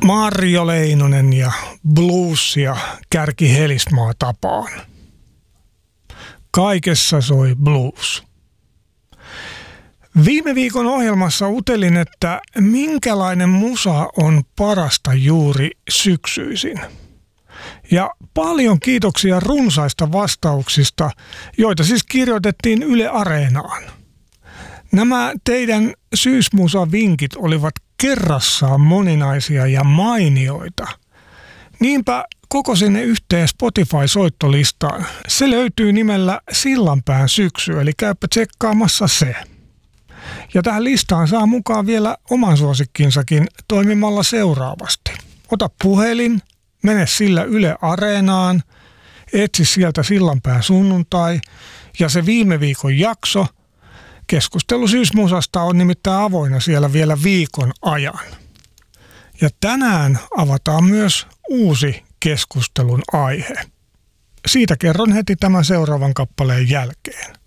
Marjo Leinonen ja bluesia Kärki Helismaa tapaan. Kaikessa soi blues. Viime viikon ohjelmassa utelin, että minkälainen musa on parasta juuri syksyisin. Ja paljon kiitoksia runsaista vastauksista, joita siis kirjoitettiin Yle Areenaan. Nämä teidän syysmusa-vinkit olivat kerrassaan moninaisia ja mainioita. Niinpä kokosin ne yhteen Spotify-soittolistaan. Se löytyy nimellä Sillanpään syksy, eli käypä tsekkaamassa se. Ja tähän listaan saa mukaan vielä oman suosikkinsakin toimimalla seuraavasti. Ota puhelin, mene sillä Yle Areenaan, etsi sieltä Sillanpään sunnuntai ja se viime viikon jakso. Keskustelu syysmusasta on nimittäin avoinna siellä vielä viikon ajan. Ja tänään avataan myös uusi keskustelun aihe. Siitä kerron heti tämän seuraavan kappaleen jälkeen.